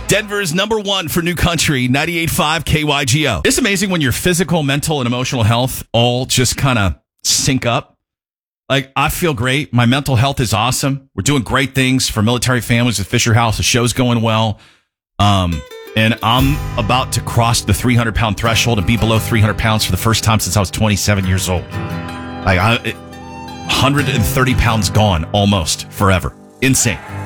Denver's number one for New Country, 98.5 KYGO. It's amazing when your physical, mental, and emotional health all just kind of sync up. Like, I feel great. My mental health is awesome. We're doing great things for military families at Fisher House. The show's going well. And I'm about to cross the 300-pound threshold and be below 300 pounds for the first time since I was 27 years old. Like, 130 pounds gone almost forever. Insane.